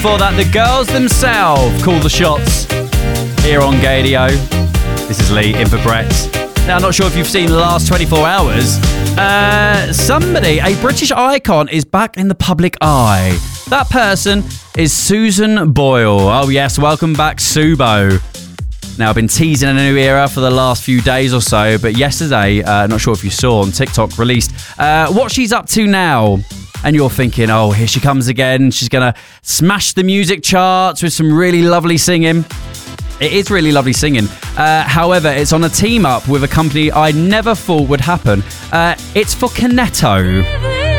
For that, the girls themselves call the shots here on Gaydio. This is Lee in for Brett. Now, I'm not sure if you've seen the last 24 hours. A British icon, is back in the public eye. That person is Susan Boyle. Oh yes, welcome back, Subo. Now, I've been teasing a new era for the last few days or so, but yesterday, not sure if you saw on TikTok, released what she's up to now. And you're thinking, oh, here she comes again. She's going to smash the music charts with some really lovely singing. It is really lovely singing. However, it's on a team up with a company I never thought would happen. It's for Cornetto.